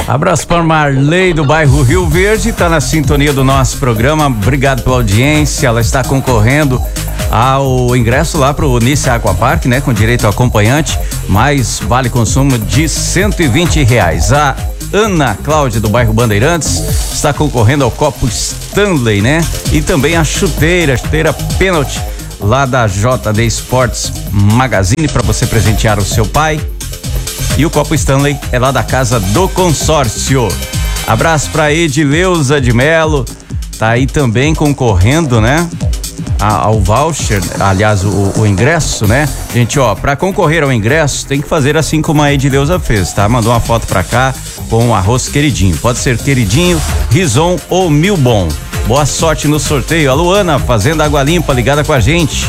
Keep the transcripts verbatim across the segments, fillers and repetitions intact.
Abraço para Marley do bairro Rio Verde, tá na sintonia do nosso programa. Obrigado pela audiência. Ela está concorrendo ao ingresso lá pro Nice Aquapark, né? Com direito ao acompanhante, mais vale consumo de cento e vinte reais. A Ana Cláudia do bairro Bandeirantes está concorrendo ao copo Stanley, né? E também a chuteira, chuteira pênalti lá da J D Sports Magazine para você presentear o seu pai. E o copo Stanley é lá da Casa do Consórcio. Abraço pra Edileuza de Melo, tá aí também concorrendo, né? A, ao voucher, aliás, o, o ingresso, né? Gente, ó, pra concorrer ao ingresso tem que fazer assim como a Edileuza fez, tá? Mandou uma foto pra cá com o arroz queridinho. Pode ser queridinho, rison ou milbom. Boa sorte no sorteio. A Luana, Fazenda Água Limpa, ligada com a gente.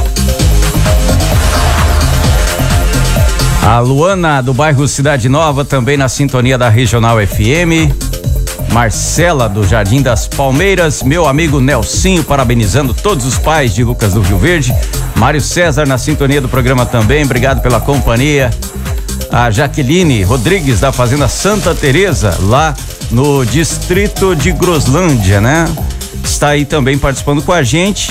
A Luana do bairro Cidade Nova, também na sintonia da Regional F M. Marcela do Jardim das Palmeiras, meu amigo Nelsinho, parabenizando todos os pais de Lucas do Rio Verde. Mário César na sintonia do programa também, obrigado pela companhia. A Jaqueline Rodrigues da Fazenda Santa Teresa, lá no distrito de Groslândia, né? Está aí também participando com a gente.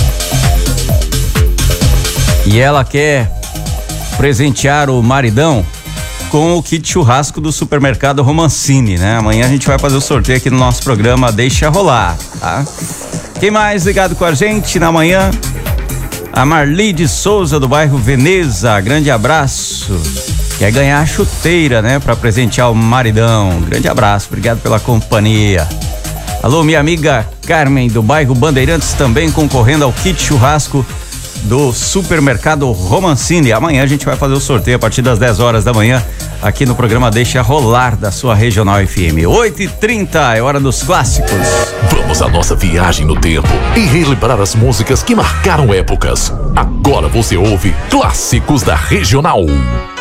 E ela quer presentear o maridão com o kit churrasco do supermercado Romancini, né? Amanhã a gente vai fazer o sorteio aqui no nosso programa Deixa Rolar, tá? Quem mais ligado com a gente na manhã? A Marli de Souza do bairro Veneza, grande abraço. Quer ganhar a chuteira, né? Pra presentear o maridão. Grande abraço, obrigado pela companhia. Alô, minha amiga Carmen do bairro Bandeirantes, também concorrendo ao kit churrasco do supermercado Romancini. Amanhã a gente vai fazer o sorteio a partir das dez horas da manhã aqui no programa Deixa Rolar da sua Regional F M. oito e trinta é hora dos clássicos. Vamos à nossa viagem no tempo e relembrar as músicas que marcaram épocas. Agora você ouve Clássicos da Regional.